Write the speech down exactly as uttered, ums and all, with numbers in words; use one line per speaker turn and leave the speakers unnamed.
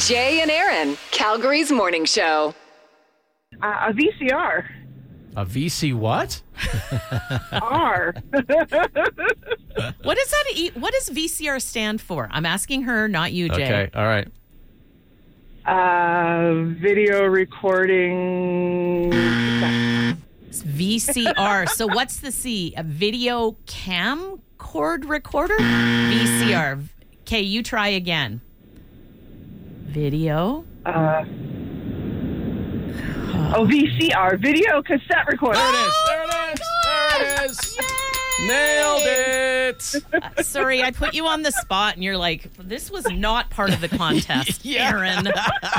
Jay and Aaron, Calgary's morning show.
Uh, a V C R.
A V C what?
R.
What does that? E- what does V C R stand for? I'm asking her, not you, Jay.
Okay, all right.
Uh, video recording.
It's V C R. So what's the C? A video camcord recorder? V C R. Okay, you try again. Video.
Uh, oh, V C R. Video cassette recorder.
There it is. There it is. There it is. Nailed it.
Uh, sorry, I put you on the spot, and you're like, this was not part of the contest,
Yeah.
Aaron.